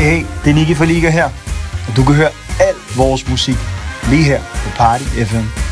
Hey, det er Nicky fra Liga her, og du kan høre al vores musik lige her på Party FM.